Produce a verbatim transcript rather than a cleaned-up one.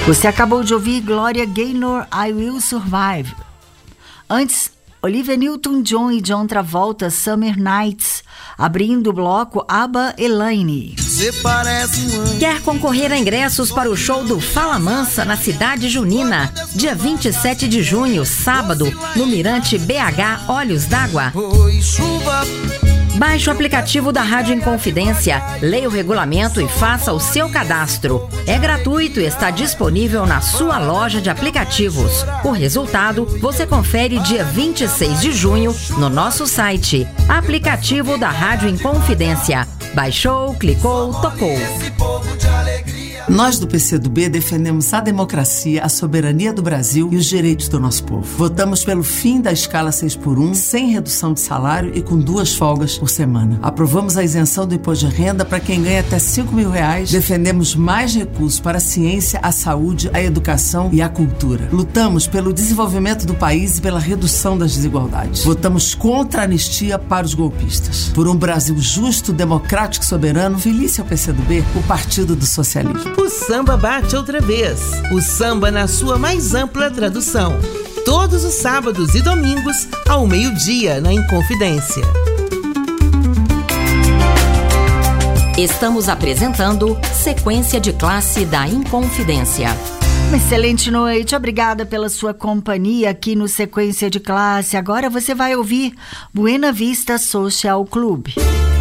Você acabou de ouvir Gloria Gaynor, I Will Survive. Antes, Olivia Newton-John e John Travolta, Summer Nights. Abrindo o bloco, ABBA, Elaine. Quer concorrer a ingressos para o show do Fala Mansa na Cidade Junina, dia vinte e sete de junho, sábado, no Mirante B H Olhos d'Água? Baixe o aplicativo da Rádio Inconfidência, leia o regulamento e faça o seu cadastro. É gratuito e está disponível na sua loja de aplicativos. O resultado você confere dia vinte e seis de junho no nosso site. Aplicativo da Rádio Inconfidência. Baixou, clicou, tocou. Nós do P C do B defendemos a democracia, a soberania do Brasil e os direitos do nosso povo. Votamos pelo fim da escala seis por um, sem redução de salário e com duas folgas por semana. Aprovamos a isenção do imposto de renda para quem ganha até cinco mil reais. Defendemos mais recursos para a ciência, a saúde, a educação e a cultura. Lutamos pelo desenvolvimento do país e pela redução das desigualdades. Votamos contra a anistia para os golpistas. Por um Brasil justo, democrático e soberano, feliz ao P C do B, o Partido do Socialismo. O samba bate outra vez. O samba na sua mais ampla tradução. Todos os sábados e domingos, ao meio-dia, na Inconfidência. Estamos apresentando Sequência de Classe da Inconfidência. Uma excelente noite, obrigada pela sua companhia aqui no Sequência de Classe. Agora você vai ouvir Buena Vista Social Club.